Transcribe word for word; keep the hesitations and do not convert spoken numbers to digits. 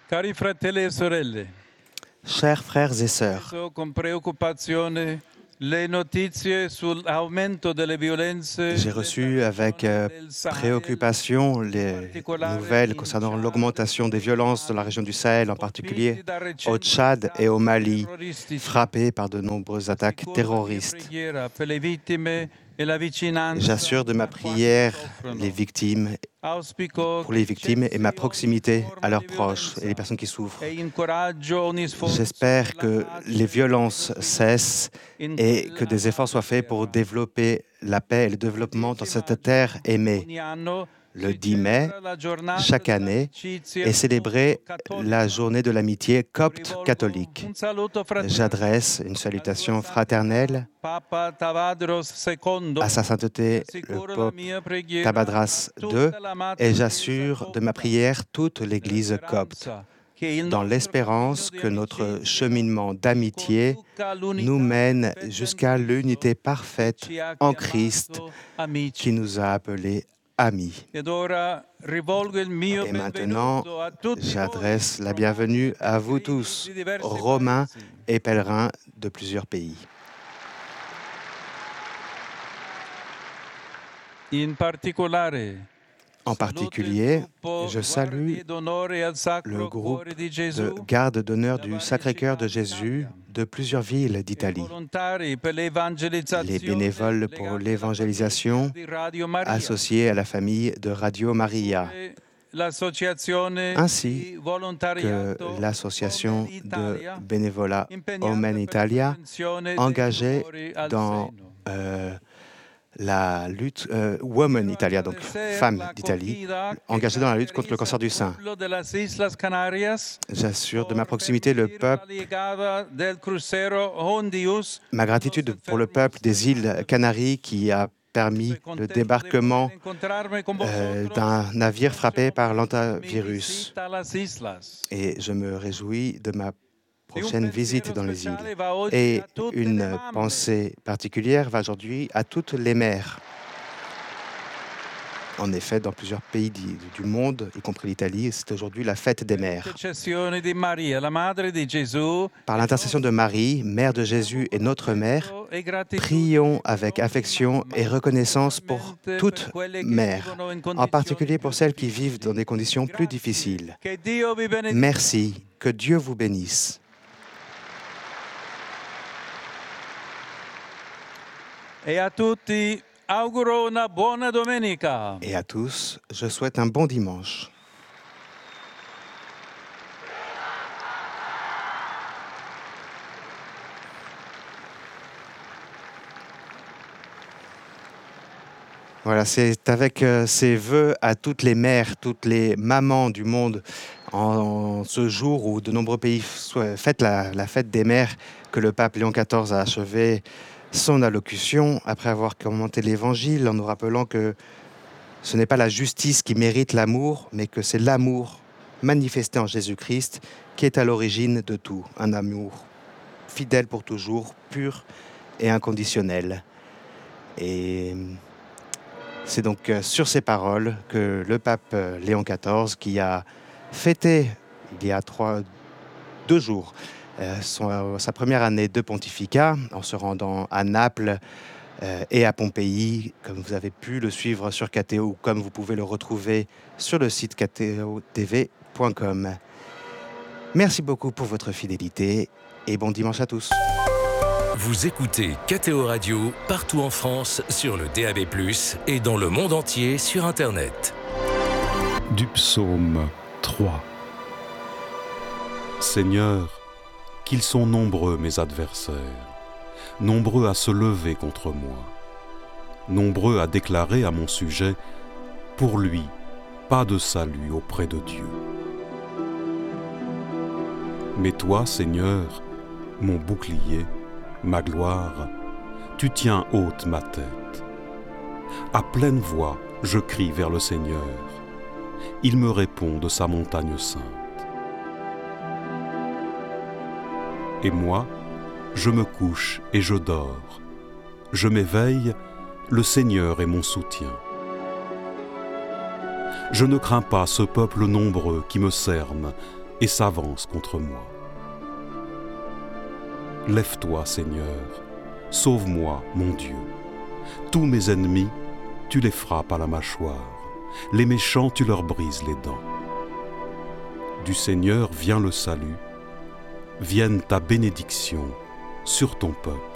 Cari fratelli e sorelle, Chers frères et sœurs, adesso con preoccupazione le notizie sull'aumento delle violenze j'ai reçu avec euh, préoccupation les nouvelles concernant l'augmentation des violences dans la région du Sahel, en particulier au Tchad et au Mali, frappées par de nombreuses attaques terroristes. J'assure de ma prière les victimes, pour les victimes et ma proximité à leurs proches et les personnes qui souffrent. J'espère que les violences cessent et que des efforts soient faits pour développer la paix et le développement dans cette terre aimée. Le dix mai, chaque année, est célébrée la journée de l'amitié copte catholique. J'adresse une salutation fraternelle à sa sainteté le pape Tabadras deux et j'assure de ma prière toute l'Église copte, dans l'espérance que notre cheminement d'amitié nous mène jusqu'à l'unité parfaite en Christ qui nous a appelés amis. Et maintenant, j'adresse la bienvenue à vous tous, Romains et pèlerins de plusieurs pays. En particulier, je salue le groupe de garde d'honneur du Sacré-Cœur de Jésus de plusieurs villes d'Italie, les bénévoles pour l'évangélisation associés à la famille de Radio Maria, ainsi que l'association de bénévolat Omen Italia, engagée dans euh, la lutte, euh, Women Italia, donc femmes d'Italie, engagées dans la lutte contre le cancer du sein. J'assure de ma proximité le peuple, ma gratitude pour le peuple des îles Canaries qui a permis le débarquement euh, d'un navire frappé par l'hantavirus. Et je me réjouis de ma prochaine visite dans les îles. Et une pensée particulière va aujourd'hui à toutes les mères. En effet, dans plusieurs pays du, du monde, y compris l'Italie, c'est aujourd'hui la fête des mères. Par l'intercession de Marie, mère de Jésus et notre mère, prions avec affection et reconnaissance pour toutes mères, en particulier pour celles qui vivent dans des conditions plus difficiles. Merci, que Dieu vous bénisse. Et à tutti auguro una buona domenica. Et à tous, je souhaite un bon dimanche. Voilà, c'est avec euh, ces vœux à toutes les mères, toutes les mamans du monde, en, en ce jour où de nombreux pays fêtent la, la fête des mères, que le pape Léon quatorze a achevé son allocution après avoir commenté l'Évangile en nous rappelant que ce n'est pas la justice qui mérite l'amour, mais que c'est l'amour manifesté en Jésus-Christ qui est à l'origine de tout. Un amour fidèle pour toujours, pur et inconditionnel. Et c'est donc sur ces paroles que le pape Léon quatorze, qui a fêté il y a trois, deux jours, Euh, son, euh, sa première année de pontificat, en se rendant à Naples euh, et à Pompéi, comme vous avez pu le suivre sur K T O ou comme vous pouvez le retrouver sur le site k t o t v point com. Merci beaucoup pour votre fidélité et bon dimanche à tous. Vous écoutez K T O Radio partout en France sur le D A B plus, et dans le monde entier sur Internet. Du psaume trois. Seigneur, qu'ils sont nombreux mes adversaires, nombreux à se lever contre moi, nombreux à déclarer à mon sujet, pour lui, pas de salut auprès de Dieu. Mais toi, Seigneur, mon bouclier, ma gloire, tu tiens haute ma tête. À pleine voix, je crie vers le Seigneur. Il me répond de sa montagne sainte. Et moi, je me couche et je dors. Je m'éveille, le Seigneur est mon soutien. Je ne crains pas ce peuple nombreux qui me cerne et s'avancent contre moi. Lève-toi, Seigneur, sauve-moi, mon Dieu. Tous mes ennemis, tu les frappes à la mâchoire, les méchants, tu leur brises les dents. Du Seigneur vient le salut, vienne ta bénédiction sur ton peuple.